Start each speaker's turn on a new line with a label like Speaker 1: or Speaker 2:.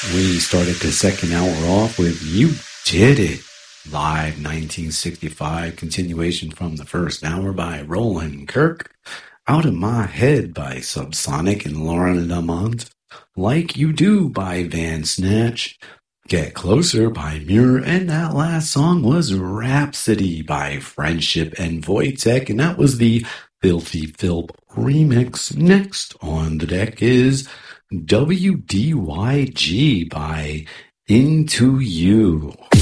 Speaker 1: We started the second hour off with You Did It, live 1965, continuation from the first hour by Roland Kirk, Out of My Head by Subsonic and Laurent Lamont, Like You Do by Van Snatch, Get Closer by Muir, and that last song was Rhapsody by Friendship and Wojtek, and that was the Filthy Philp remix. Next on the deck is WDYG by Into You.